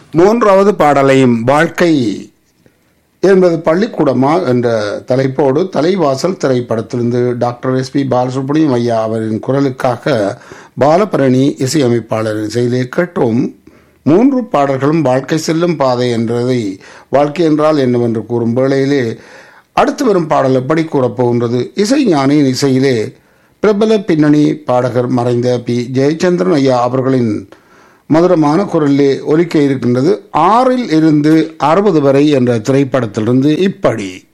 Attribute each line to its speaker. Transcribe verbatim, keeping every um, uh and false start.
Speaker 1: மூன்றாவது பாடலையும் வாழ்க்கை என்பது பள்ளிக்கூடமா என்ற தலைப்போடு தலைவாசல் திரைப்படத்திலிருந்து டாக்டர் எஸ் பி பாலசுப்ரமணியம் ஐயா அவரின் குரலுக்காக பாலபரணி இசையமைப்பாளரின் செயலை கேட்டோம். மூன்று பாடல்களும் வாழ்க்கை செல்லும் பாதை என்றதை வாழ்க்கை என்றால் என்னவென்று கூறும் வேளையிலே அடுத்து வரும் பாடல் எப்படி கூறப்போகின்றது? இசை ஞானியின் இசையிலே பிரபல பின்னணி பாடகர் மறைந்த பி ஜெயச்சந்திரன் ஐயா அவர்களின் மதுரமான குரலிலே ஒலிக்க இருக்கின்றது. ஆறில் இருந்து அறுபது வரை என்ற திரைப்படத்திலிருந்து இப்படி